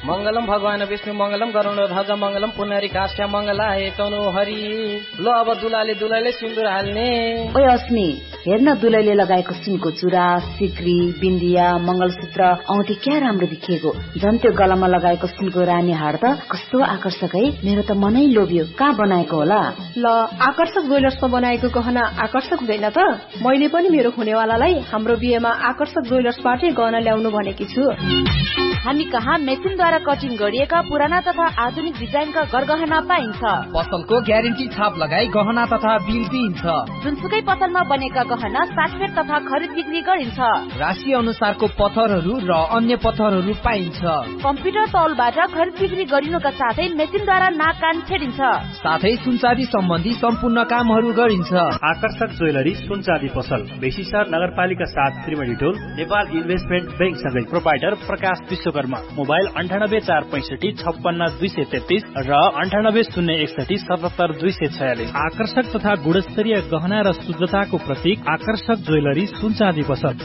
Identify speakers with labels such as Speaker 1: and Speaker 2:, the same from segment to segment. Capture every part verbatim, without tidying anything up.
Speaker 1: मंगलम भगवान विष्णु मंगलम गरुड ध्वज मंगलम पुनरी काष्ठ मंगलाय तनु हरि। ल अब दुलाले दुलाले सिन्दुर हाल्ने।
Speaker 2: ओइ अस्मी हेर्न दुलैले लगाएको सिनको चुरा, सिक्री, बिन्दिया, मंगलसूत्र, औँठी क्या राम्रो देखिएको। झन् त्यो गलामा लगाएको सिनको रानी हार त कस्तो आकर्षक है। मेरो त मनै लोभ्यो। कहाँ बनाएको होला?
Speaker 3: ल आकर्षक ज्वेलर्समा बनाएको गहना आकर्षक हुँदैन त? मैले पनि मेरो हुनेवालालाई हाम्रो बिहेमा आकर्षक ज्वेलर्सबाटै गहना ल्याउनु भनेकी छु।
Speaker 4: हामी कहाँ मेसिनद्वारा कटिङ गरिएका पुराना तथा आधुनिक डिजाइनका गरगहना पाइन्छ।
Speaker 5: पसलको ग्यारेन्टी छाप लगाई गहना तथा बिल दिइन्छ।
Speaker 4: जुनसुकै पसलमा बनेका गहना साटफेट तथा खरिद बिक्री गरिन्छ।
Speaker 5: राशि अनुसारको पत्थरहरू र अन्य पत्थरहरू पाइन्छ।
Speaker 4: कम्प्युटर तौलबाट खरिद बिक्री गरिनुका साथै मेसिनद्वारा नाक कान छेडिन्छ।
Speaker 5: साथै सुनचाँदी सम्बन्धी सम्पूर्ण कामहरू गरिन्छ।
Speaker 6: आकर्षक ज्वेलरी सुनचाँदी पसल बेसीसर नगरपालिका सात त्रिवेणी टोल नेपाल इन्भेस्टमेन्ट बैंक सँगै। प्रोपाइटर प्रकाश विश्वकर्मा। मोबाइल अन्ठानब्बे चार पैंसठी छप्पन्न दुई सय तेत्तीस र अन्ठानब्बे शून्य एकसठी सतहत्तर दुई सय छयालिस। आकर्षक तथा गुणस्तरीय गहना र शुद्धताको प्रतीक आकर्षक ज्वेलरी सुनचाँदी पसल।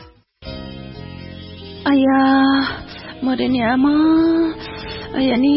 Speaker 3: आया मरे नि आमा, आया नि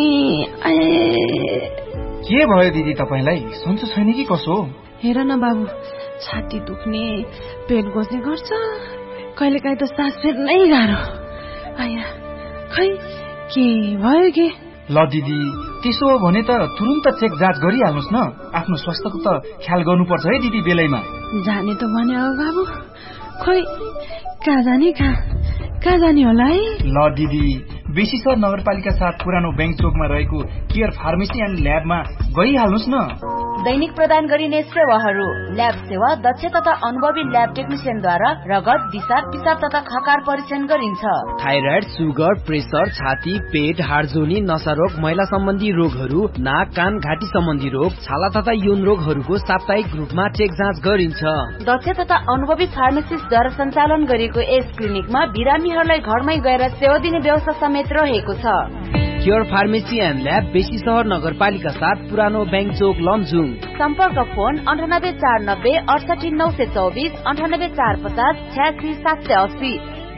Speaker 7: के भयो दिदी तपाईलाई? सन्चो छैन कि कसो?
Speaker 3: हेर न बाबु, छाती दुख्ने, पेट गोज्ने गर्छ, कहिलेकाहीँ त सास फेर्नै गाह्रो। आया खै के भयो के?
Speaker 7: ल दिदी त्यसो हो भने त तुरुन्त चेक जाँच गरिहाल्नुहोस् न। आफ्नो स्वास्थ्यको त ख्याल गर्नुपर्छ है दिदी बेलैमा।
Speaker 3: जाने त भने हो बाबु, खोइ कहाँ जाने कहाँ कहाँ जाने होला है?
Speaker 7: ल दिदी बेसीसर नगरपालिका साथ पुरानो बैंक चोकमा रहेको केयर फार्मेसी एन्ड ल्याबमा गइहाल्नुहोस् न।
Speaker 4: दैनिक प्रदान गरिने सेवाहरू ल्याब सेवा दक्ष तथा अनुभवी ल्याब टेक्निसियनद्वारा रगत, दिशा, पिसाब तथा खकार परीक्षण गरिन्छ।
Speaker 5: थाइराइड, सुगर, प्रेसर, छाती, पेट, हाडजोनी, नसारोग, महिला सम्बन्धी रोगहरू, नाक कान घाँटी सम्बन्धी रोग, छाला तथा यौन रोगहरूको साप्ताहिक रूपमा चेक जाँच गरिन्छ।
Speaker 4: दक्ष तथा अनुभवी फार्मासिस्टद्वारा सञ्चालन गरिएको यस क्लिनिकमा बिरामीहरूलाई घरमै गएर सेवा दिने व्यवस्था समेत रहेको छ।
Speaker 5: Care pharmacy and lab Besisahar नगरपालिका साथ पुरानो बैंक चोक लमजुङ।
Speaker 4: सम्पर्क फोन अन्ठानब्बे चार नब्बे अडसठी नौ सय चौबिस अन्ठानब्बे चार पचास छ्यासी सात सय अस्सी।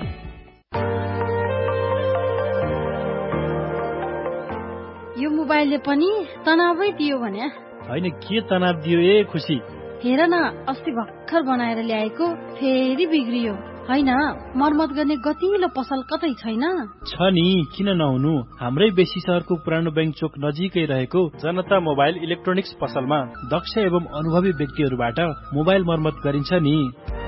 Speaker 3: यो मोबाइलले पनि तनावै दियो भने?
Speaker 6: होइन, के तनाव दियो ए खुसी?
Speaker 3: हेर न, अस्ति भर्खर बनाएर ल्याएको फेरि बिग्रियो। होइन, मर्मत गर्ने गतिलो पसल कतै छैन?
Speaker 6: छ नि, किन नहुनु? हाम्रै बेसी शहरको पुरानो बैंक चोक नजिकै रहेको जनता मोबाइल इलेक्ट्रोनिक्स पसलमा दक्ष एवं अनुभवी व्यक्तिहरूबाट मोबाइल मर्मत गरिन्छ नि।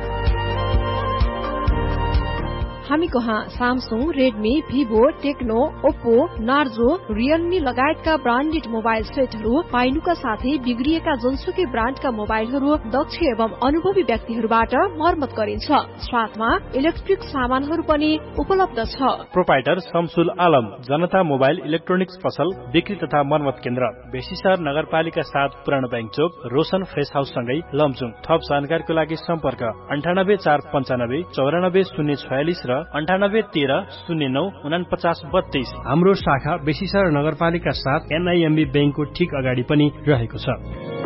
Speaker 3: हामी कहाँ Samsung, Redmi, Vivo, Tecno, Oppo, Narzo, Realme लगायतका ब्रान्डेड मोबाइल सेटहरू पाइनुका साथै बिग्रिएका जुनसुकै ब्रान्डका मोबाइलहरू दक्ष एवं अनुभवी व्यक्तिहरूबाट मर्मत गरिन्छ। साथमा इलेक्ट्रिक सामानहरू पनि उपलब्ध छ।
Speaker 6: प्रोपाइटर शमसुल आलम, जनता मोबाइल इलेक्ट्रोनिक्स पसल बिक्री तथा मर्मत केन्द्र बेसीसर नगरपालिका सात पुरानो बैंक चोक रोशन फ्रेस हाउस सँगै लमजुङ। थप जानकारीको लागि सम्पर्क अन्ठानब्बे चार पञ्चानब्बे चौरानब्बे शून्य छयालिस र अन्ठानब्बे तेह्र शून्य नौ उनापचास बत्तीस। हाम्रो शाखा बेसीसर नगरपालिका साथ एनआईएमबी बैंकको ठिक अगाडि पनि रहेको छ।